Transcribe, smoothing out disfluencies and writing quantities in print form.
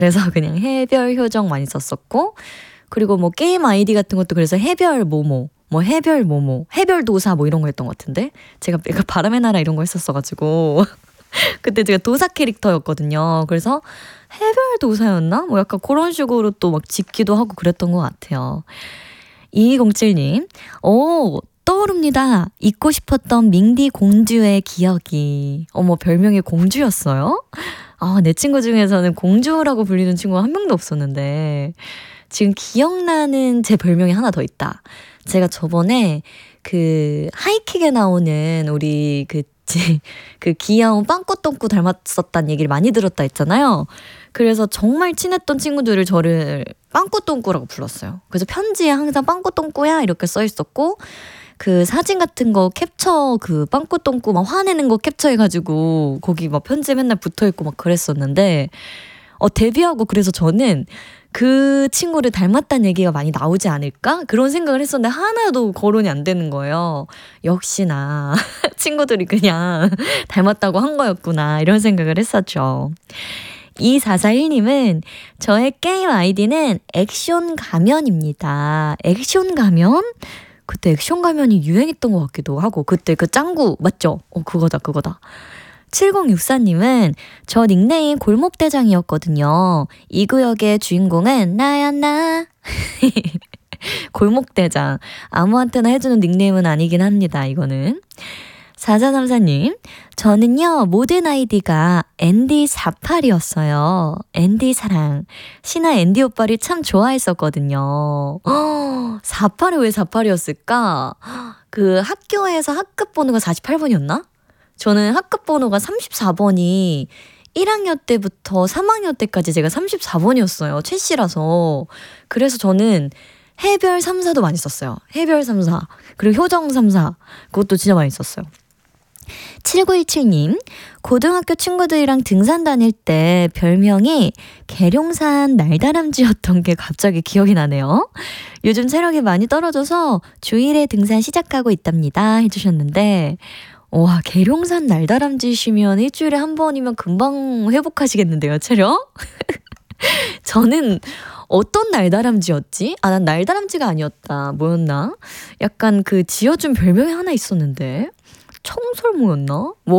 그래서 그냥 해별 효정 많이 썼었고, 그리고 뭐 게임 아이디 같은 것도 그래서 해별 모모, 뭐 해별 모모, 해별 도사 뭐 이런 거 했던 것 같은데, 제가 바람의 나라 이런 거 했었어가지고 그때 제가 도사 캐릭터였거든요. 그래서 해별 도사였나? 뭐 약간 그런 식으로 또 막 짓기도 하고 그랬던 것 같아요. 2207님, 떠오릅니다. 잊고 싶었던 밍디 공주의 기억이. 어머, 별명이 공주였어요? 내 친구 중에서는 공주라고 불리는 친구가 한 명도 없었는데, 지금 기억나는 제 별명이 하나 더 있다. 제가 저번에 그 하이킥에 나오는 우리 그 귀여운 빵꾸똥꾸 닮았었다는 얘기를 많이 들었다 했잖아요. 그래서 정말 친했던 친구들을 저를 빵꾸똥꾸라고 불렀어요. 그래서 편지에 항상 빵꾸똥꾸야 이렇게 써 있었고, 그 사진 같은 거 캡처, 그 빵꾸똥꾸 막 화내는 거 캡처해가지고 거기 막 편지에 맨날 붙어있고 막 그랬었는데, 데뷔하고 그래서 저는 그 친구를 닮았다는 얘기가 많이 나오지 않을까? 그런 생각을 했었는데 하나도 거론이 안 되는 거예요. 역시나 친구들이 그냥 닮았다고 한 거였구나, 이런 생각을 했었죠. 2441님은 저의 게임 아이디는 액션 가면입니다. 액션 가면? 그때 액션 가면이 유행했던 것 같기도 하고, 그때 그 짱구 맞죠? 그거다. 7064님은 저 닉네임 골목대장이었거든요. 이 구역의 주인공은 나야 나. 골목대장. 아무한테나 해주는 닉네임은 아니긴 합니다, 이거는. 4434님, 저는요 모든 아이디가 앤디48이었어요. 앤디 사랑. 신화 앤디 오빠를 참 좋아했었거든요. 48이 왜 48이었을까? 그 학교에서 학급 번호가 48번이었나? 저는 학급 번호가 34번이 1학년 때부터 3학년 때까지 제가 34번이었어요. 최씨라서. 그래서 저는 해별 3사도 많이 썼어요. 해별 3사. 그리고 효정 3사. 그것도 진짜 많이 썼어요. 7917님, 고등학교 친구들이랑 등산 다닐 때 별명이 계룡산 날다람쥐였던 게 갑자기 기억이 나네요. 요즘 체력이 많이 떨어져서 주일에 등산 시작하고 있답니다 해주셨는데, 와, 계룡산 날다람쥐시면 일주일에 한 번이면 금방 회복하시겠는데요, 체력? 저는 어떤 날다람쥐였지? 난 날다람쥐가 아니었다. 뭐였나? 약간 그 지어준 별명이 하나 있었는데, 청설모였나? 뭐